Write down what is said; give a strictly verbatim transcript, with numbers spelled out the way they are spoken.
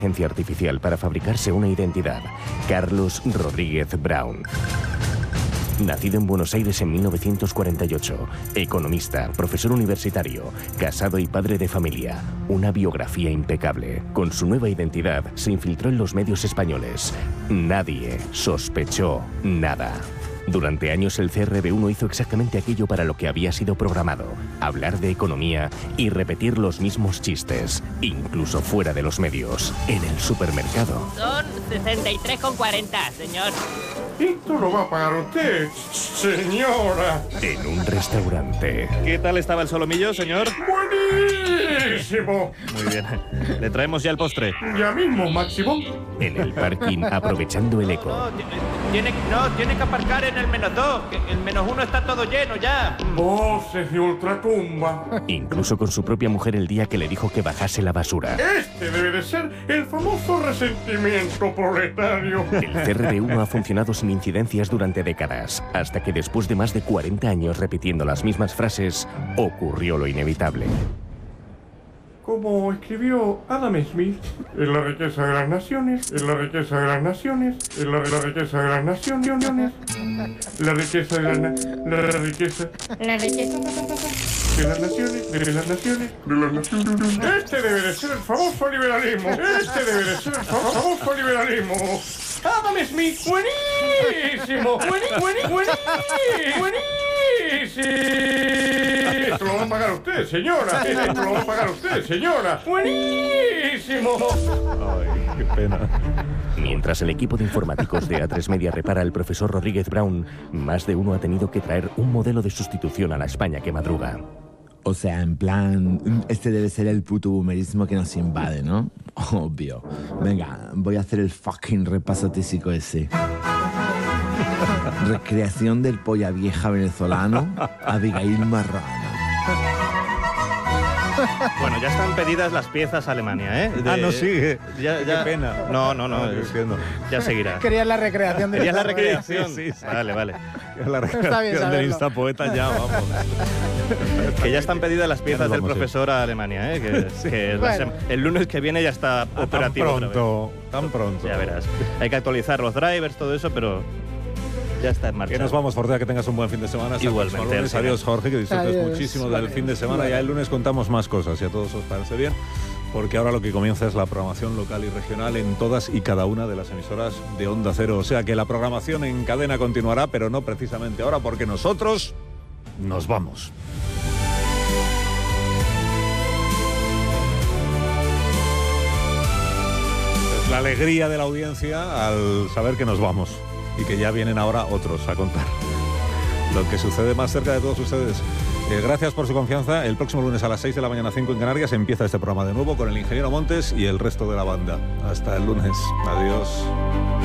inteligencia artificial para fabricarse una identidad. Carlos Rodríguez Brown. Nacido en Buenos Aires en mil novecientos cuarenta y ocho, economista, profesor universitario, casado y padre de familia. Una biografía impecable. Con su nueva identidad se infiltró en los medios españoles. Nadie sospechó nada. Durante años el C R B uno hizo exactamente aquello para lo que había sido programado: hablar de economía y repetir los mismos chistes, incluso fuera de los medios. En el supermercado. Son sesenta y tres con cuarenta, señor. Esto lo va a pagar usted, señora. En un restaurante. ¿Qué tal estaba el solomillo, señor? ¡Buenísimo! Muy bien. Le traemos ya el postre. Ya mismo, Máximo. En el parking, aprovechando el eco. No, tiene, no, tiene que aparcar en el menos dos, que el menos uno está todo lleno ya. Voces de ultratumba. Incluso con su propia mujer el día que le dijo que bajase la basura. Este debe de ser el famoso resentimiento proletario. El C R B uno ha funcionado sin incidencias durante décadas, hasta que después de más de cuarenta años repitiendo las mismas frases, ocurrió lo inevitable. Como escribió Adam Smith, en la riqueza de las naciones, en la riqueza de las naciones, en la, la riqueza de las naciones, la riqueza de la, na, la riqueza, La riqueza. de las naciones, de las naciones, de las naciones. Este debe de ser el famoso liberalismo. Este debe de ser el fa- famoso liberalismo. Adam Smith, buenísimo, buenísimo, buenísimo, buenísimo. Esto lo va a pagar usted, señora. Esto lo va a pagar usted, señora. Buenísimo. Ay, qué pena. Mientras el equipo de informáticos de A tres Media repara al profesor Rodríguez Brown, más de uno ha tenido que traer un modelo de sustitución a la España que madruga. O sea, en plan, este debe ser el puto boomerismo que nos invade, ¿no? Obvio. Venga, voy a hacer el fucking repaso tísico ese. Recreación del polla vieja venezolano, Abigail Marrano. Bueno, ya están pedidas las piezas a Alemania, ¿eh? De- Ah, no sigue. Ya, ya... Qué pena. No, no, no. No, es- entiendo. Ya seguirá. Querías la recreación de ¿Querías la recreación? Sí, sí, sí. Vale, vale. La Está bien recreación del saberlo. Instapoeta ya, vamos. Que ya están pedidas las piezas Ya del nos vamos, profesor a Alemania, ¿eh? Que, que la Bueno. sem- el lunes que viene ya está Tan operativo otra vez. pronto, tan pronto. Ya verás. Hay que actualizar los drivers, todo eso, pero ya está en marcha. Que nos vamos, Fortea, que tengas un buen fin de semana. Hasta el Igualmente, próximo lunes. Alcina. Adiós, Jorge, que disfrutes Adiós. muchísimo del Vale. fin de semana. Vale. Ya el lunes contamos más cosas, si a todos os parece bien, porque ahora lo que comienza es la programación local y regional en todas y cada una de las emisoras de Onda Cero. O sea que la programación en cadena continuará, pero no precisamente ahora, porque nosotros nos vamos. Es la alegría de la audiencia al saber que nos vamos y que ya vienen ahora otros a contar lo que sucede más cerca de todos ustedes. Eh, gracias por su confianza. El próximo lunes a las seis de la mañana, cinco en Canarias, empieza este programa de nuevo con el ingeniero Montes y el resto de la banda. Hasta el lunes. Adiós.